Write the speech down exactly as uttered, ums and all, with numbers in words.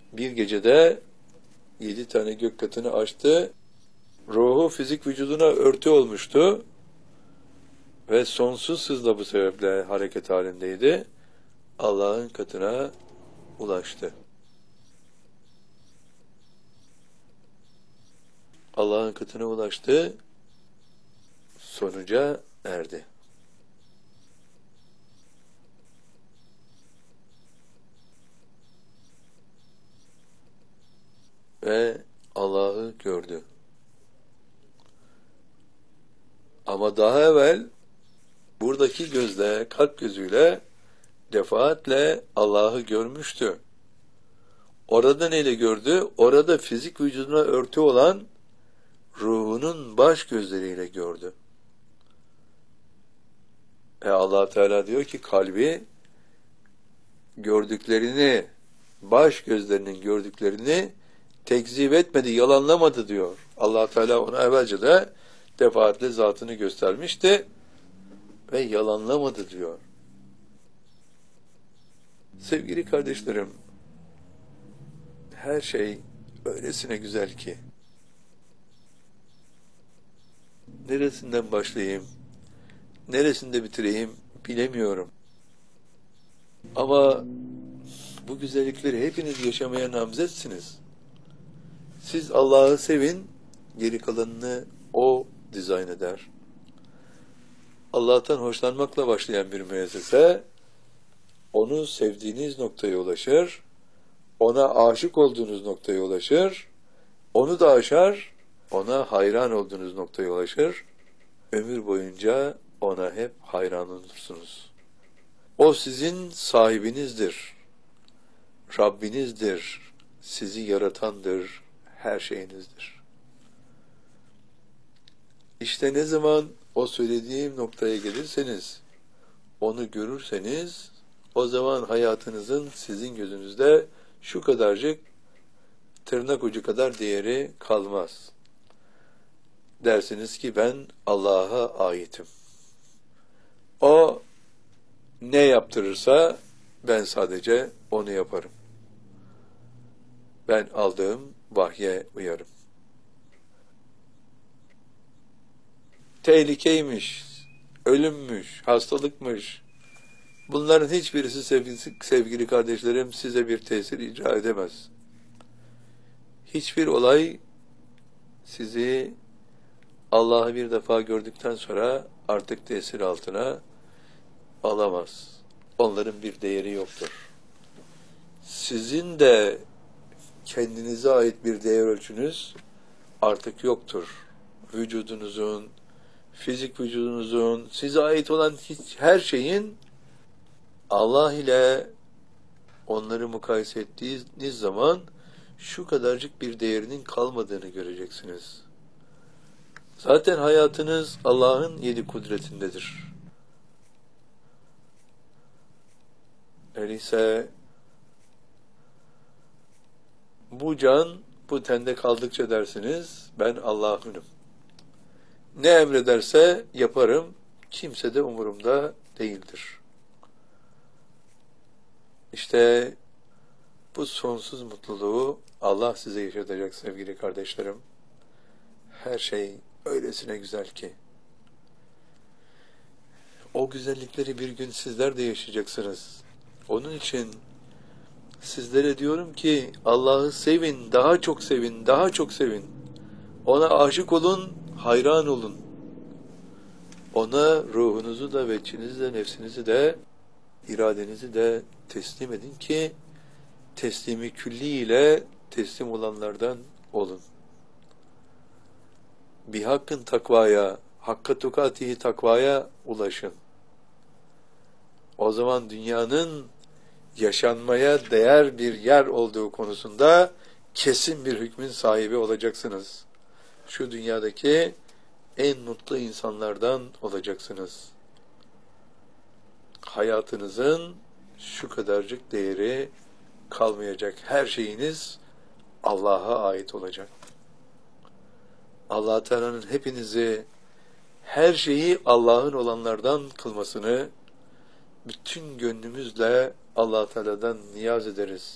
bir gecede yedi tane gök katını aştı. Ruhu fizik vücuduna örtü olmuştu ve sonsuz hızla bu sebeple hareket halindeydi. Allah'ın katına ulaştı. Allah'ın katına ulaştı, sonuca erdi. Ve Allah'ı gördü. Ama daha evvel buradaki gözle, kalp gözüyle defaatle Allah'ı görmüştü. Orada neyle gördü? Orada fizik vücuduna örtü olan ruhunun baş gözleriyle gördü. E Allah Teala diyor ki kalbi gördüklerini, baş gözlerinin gördüklerini tekzip etmedi, yalanlamadı diyor. Allah Teala ona evvelce de defaatle zatını göstermişti ve yalanlamadı diyor. Sevgili kardeşlerim, her şey öylesine güzel ki neresinden başlayayım, neresinde bitireyim bilemiyorum. Ama bu güzellikleri hepiniz yaşamaya namzetsiniz. Siz Allah'ı sevin, geri kalanını O dizayn eder. Allah'tan hoşlanmakla başlayan bir müessese, onu sevdiğiniz noktaya ulaşır, ona aşık olduğunuz noktaya ulaşır, onu da aşar, ona hayran olduğunuz noktaya ulaşır, ömür boyunca ona hep hayran olursunuz. O sizin sahibinizdir, Rabbinizdir, sizi yaratandır, her şeyinizdir. İşte ne zaman o söylediğim noktaya gelirseniz, onu görürseniz, o zaman hayatınızın sizin gözünüzde şu kadarcık tırnak ucu kadar değeri kalmaz. Dersiniz ki ben Allah'a aitim. O ne yaptırırsa ben sadece onu yaparım. Ben aldığım vahye uyarım. Tehlikeymiş, ölümmüş, hastalıkmış. Bunların hiçbirisi sevgili, sevgili kardeşlerim size bir tesir icra edemez. Hiçbir olay sizi Allah'ı bir defa gördükten sonra artık tesir altına alamaz. Onların bir değeri yoktur. Sizin de kendinize ait bir değer ölçünüz artık yoktur. Vücudunuzun, fizik vücudunuzun, size ait olan hiç, her şeyin Allah ile onları mukayese ettiğiniz zaman şu kadarcık bir değerinin kalmadığını göreceksiniz. Zaten hayatınız Allah'ın yedi kudretindedir. Öyleyse bu can bu tende kaldıkça dersiniz ben Allah'ınım. Ne emrederse yaparım, kimse de umurumda değildir. İşte bu sonsuz mutluluğu Allah size yaşatacak sevgili kardeşlerim. Her şey öylesine güzel ki. O güzellikleri bir gün sizler de yaşayacaksınız. Onun için sizlere diyorum ki Allah'ı sevin, daha çok sevin, daha çok sevin. Ona aşık olun, hayran olun. Ona ruhunuzu da, veçinizi de, nefsinizi de, iradenizi de teslim edin ki teslimi külli ile teslim olanlardan olun. Bir hakkın takvaya, hakka tukatihi takvaya ulaşın. O zaman dünyanın yaşanmaya değer bir yer olduğu konusunda kesin bir hükmün sahibi olacaksınız. Şu dünyadaki en mutlu insanlardan olacaksınız. Hayatınızın şu kadarcık değeri kalmayacak. Her şeyiniz Allah'a ait olacak. Allah Teala'nın hepinizi her şeyi Allah'ın olanlardan kılmasını bütün gönlümüzle Allah Teala'dan niyaz ederiz.